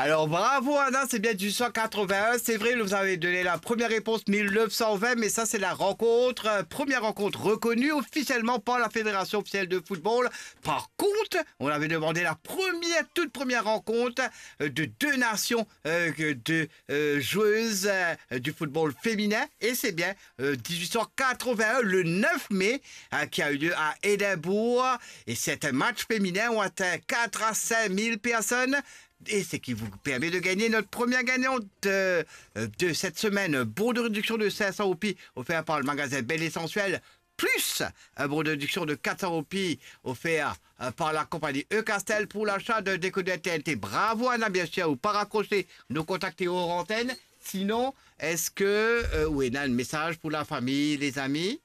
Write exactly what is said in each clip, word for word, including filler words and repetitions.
Alors bravo Anna, c'est bien du cent quatre-vingt-un. C'est vrai, vous avez donné la première réponse mille neuf cent vingt, mais ça c'est la rencontre, euh, première rencontre reconnue officiellement par la Fédération officielle de football. Par contre, on avait demandé la première, toute première rencontre euh, de deux nations euh, de euh, joueuses euh, du football féminin, et c'est bien euh, dix-huit cent quatre-vingt-un, le neuf mai, euh, qui a eu lieu à Édimbourg, et c'est un match féminin où on atteint quatre à cinq mille personnes. Et c'est qui vous permet de gagner notre première gagnante de, de cette semaine. Bon de réduction de cinq cents roupies offert par le magasin Belle et Sensuelle, plus un bon de réduction de quatre cents roupies offert par la compagnie E-Castel pour l'achat de décodeur T N T. Bravo Anna, bien sûr, ou pas raccrocher, nous contacter hors antenne. Sinon, est-ce que... Euh, oui, on a un message pour la famille, les amis?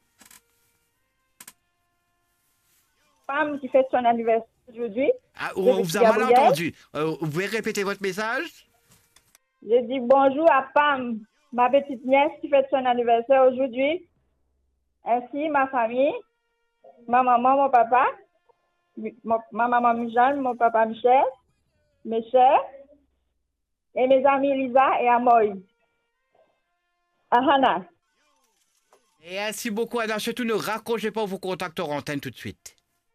Femme qui fête son anniversaire aujourd'hui. Ah, on vous a mal entendu. Euh, vous pouvez répéter votre message? Je dis bonjour à Pam, ma petite nièce qui fête son anniversaire aujourd'hui. Ainsi, ma famille, ma maman, mon papa, ma, ma maman Michel, mon papa Michel, mes soeurs, et mes amis Lisa et Amoy. À Hannah. Et merci beaucoup, Anna. Surtout, ne raccrochez pas vos contacts en antenne tout de suite.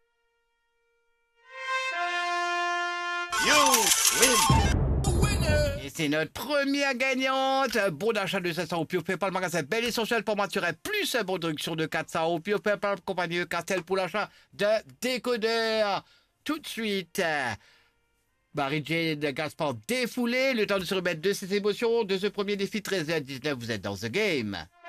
Et c'est notre première gagnante. Bon d'achat de cinq cents roupies offert par le magasin Belle Essentiel pour Mathurin, plus un bon de réduction de quatre cents roupies offert par la compagnie Castel pour l'achat de décodeur. Tout de suite, Marie-Jane Gaspard défoulée. Le temps de se remettre de ses émotions de ce premier défi treize à dix-neuf. Vous êtes dans The Game.